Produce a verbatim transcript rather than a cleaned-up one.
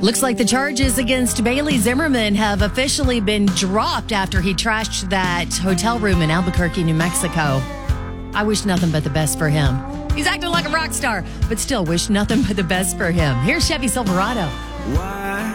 Looks like the charges against Bailey Zimmerman have officially been dropped after he trashed that hotel room in Albuquerque, New Mexico. I wish nothing but the best for him. He's acting like a rock star, but still wish nothing but the best for him. Here's Chevy Silverado. Why?